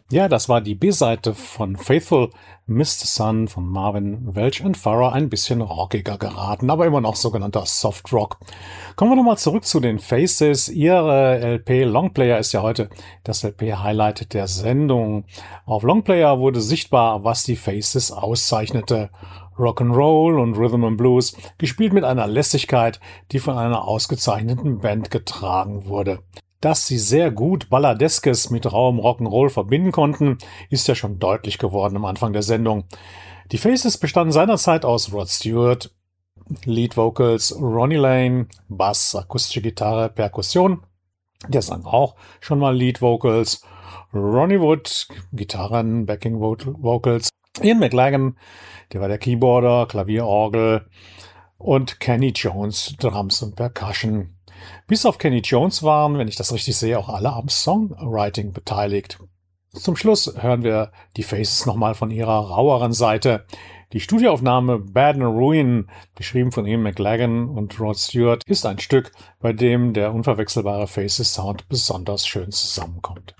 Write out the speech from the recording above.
Ja, das war die B-Seite von Faithful, Mr. Sun von Marvin Welch und Farah, ein bisschen rockiger geraten, aber immer noch sogenannter Soft Rock. Kommen wir nochmal zurück zu den Faces. Ihre LP Longplayer ist ja heute das LP-Highlight der Sendung. Auf Longplayer wurde sichtbar, was die Faces auszeichnete. Rock'n'Roll und Rhythm and Blues, gespielt mit einer Lässigkeit, die von einer ausgezeichneten Band getragen wurde. Dass sie sehr gut Balladeskes mit rauem Rock'n'Roll verbinden konnten, ist ja schon deutlich geworden am Anfang der Sendung. Die Faces bestanden seinerzeit aus Rod Stewart, Lead Vocals, Ronnie Lane, Bass, akustische Gitarre, Perkussion. Der sang auch schon mal Lead Vocals. Ronnie Wood, Gitarren, Backing Vocals. Ian McLagan, der war der Keyboarder, Klavier, Orgel. Und Kenny Jones, Drums und Percussion. Bis auf Kenny Jones waren, wenn ich das richtig sehe, auch alle am Songwriting beteiligt. Zum Schluss hören wir die Faces nochmal von ihrer raueren Seite. Die Studioaufnahme Bad and Ruin, geschrieben von Ian McLagan und Rod Stewart, ist ein Stück, bei dem der unverwechselbare Faces Sound besonders schön zusammenkommt.